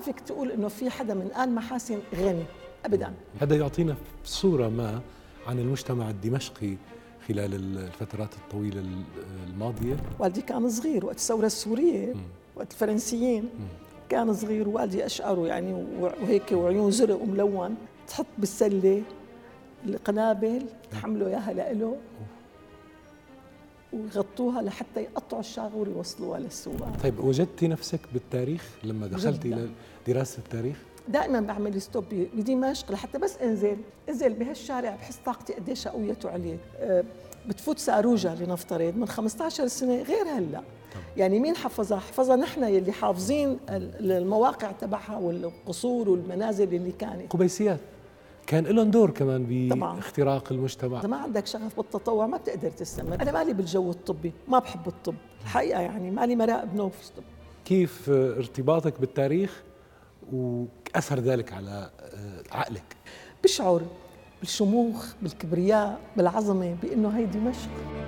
ما فيك تقول إنه في حدا من آل محاسن غني أبداً. هذا يعطينا صورة ما عن المجتمع الدمشقي خلال الفترات الطويلة الماضية. والدي كان صغير وقت الثورة السورية، وقت الفرنسيين كان صغير، والدي أشعره يعني وهيك وعيون زرق وملون، تحط بالسلة القنابل تحملوا إياها لإله ويغطوها لحتى يقطعوا الشاغور ويوصلوها للسواق. طيب وجدتي نفسك بالتاريخ لما دخلتي إلى دراسة التاريخ؟ دائما بعمل ستوب بدمشق لحتى بس انزل بهالشارع بحس طاقتي قديش قويت وعليت. بتفوت ساروجة لنفترض من 15 سنة غير هلا. يعني مين حفظها نحن يلي حافظين المواقع تبعها والقصور والمنازل اللي كانت. قبيسيات كان لهم دور كمان باختراق المجتمع. إذا ما عندك شغف بالتطوع ما بتقدر تستمر. أنا مالي بالجو الطبي، ما بحب الطب الحقيقة، يعني مالي مراقب نوف الطب. كيف ارتباطك بالتاريخ وأثر ذلك على عقلك؟ بشعر بالشموخ، بالكبرياء، بالعظمة، بأنه هي دمشق.